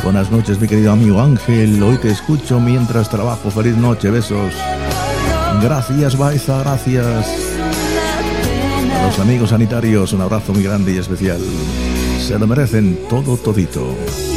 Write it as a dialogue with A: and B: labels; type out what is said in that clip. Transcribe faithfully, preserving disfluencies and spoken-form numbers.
A: Buenas noches, mi querido amigo Ángel. Hoy te escucho mientras trabajo. Feliz noche, besos. Gracias, Baiza, gracias. A los amigos sanitarios, un abrazo muy grande y especial. Se lo merecen todo, todito.